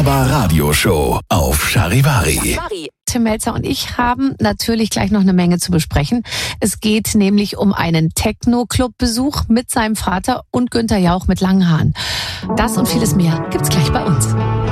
Laber Radio Show auf Charivari. Tim Melzer und ich haben natürlich gleich noch eine Menge zu besprechen. Es geht nämlich um einen Techno-Club-Besuch mit seinem Vater und Günther Jauch mit langen Haaren. Das und vieles mehr gibt's gleich bei uns.